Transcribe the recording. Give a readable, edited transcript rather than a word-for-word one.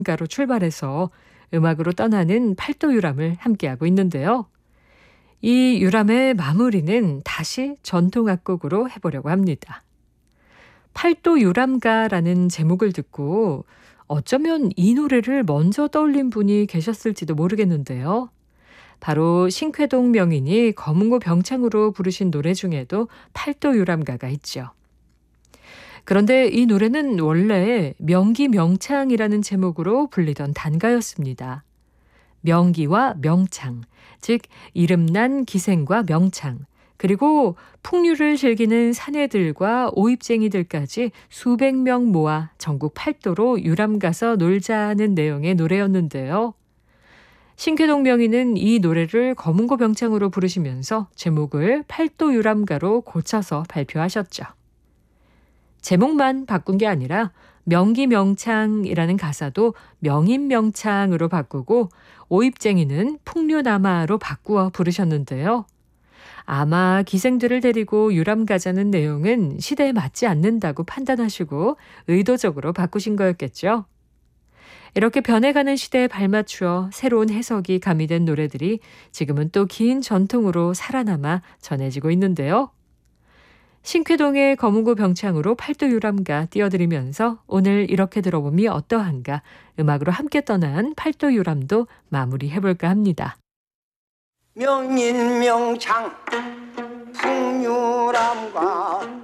가로 출발해서 음악으로 떠나는 팔도 유람을 함께하고 있는데요. 이 유람의 마무리는 다시 전통악곡으로 해보려고 합니다. 팔도 유람가라는 제목을 듣고 어쩌면 이 노래를 먼저 떠올린 분이 계셨을지도 모르겠는데요. 바로 신쾌동 명인이 검은고 병창으로 부르신 노래 중에도 팔도 유람가가 있죠. 그런데 이 노래는 원래 명기명창이라는 제목으로 불리던 단가였습니다. 명기와 명창, 즉 이름난 기생과 명창, 그리고 풍류를 즐기는 사내들과 오입쟁이들까지 수백 명 모아 전국 팔도로 유람 가서 놀자는 내용의 노래였는데요. 신쾌동 명인은 이 노래를 검은고 병창으로 부르시면서 제목을 팔도 유람가로 고쳐서 발표하셨죠. 제목만 바꾼 게 아니라 명기명창이라는 가사도 명인명창으로 바꾸고 오입쟁이는 풍류남아로 바꾸어 부르셨는데요. 아마 기생들을 데리고 유람 가자는 내용은 시대에 맞지 않는다고 판단하시고 의도적으로 바꾸신 거였겠죠. 이렇게 변해가는 시대에 발맞추어 새로운 해석이 가미된 노래들이 지금은 또 긴 전통으로 살아남아 전해지고 있는데요. 신쾌동의 검은고 병창으로 팔도 유람가 띄워드리면서 오늘 이렇게 들어보면 어떠한가, 음악으로 함께 떠난 팔도 유람도 마무리해볼까 합니다. 명인명창 풍류람과